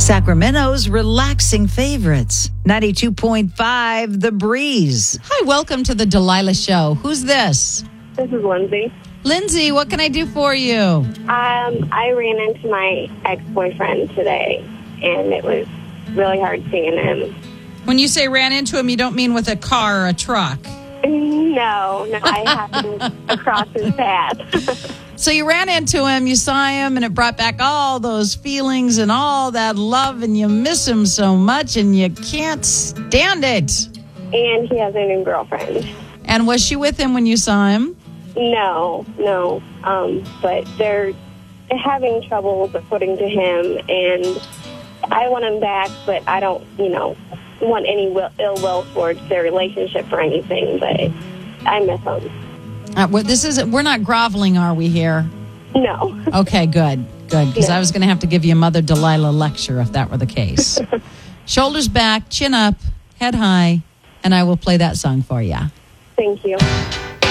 Sacramento's relaxing favorites. 92.5 The Breeze. Hi, welcome to the Delilah Show. Who's this? This is Lindsay. Lindsay, what can I do for you? I ran into my ex-boyfriend today, and it was really hard seeing him. When you say ran into him, you don't mean with a car or a truck. No, I happened across his path. So you ran into him, you saw him, and it brought back all those feelings and all that love, and you miss him so much, and you can't stand it. And he has a new girlfriend. And was she with him when you saw him? No. But they're having trouble according to him, and I want him back, but I don't, want any ill will towards their relationship or anything, but I miss him. We're not groveling, are we here? No. Okay, good. Because I was going to have to give you a Mother Delilah lecture if that were the case. Shoulders back, chin up, head high, and I will play that song for you. Thank you.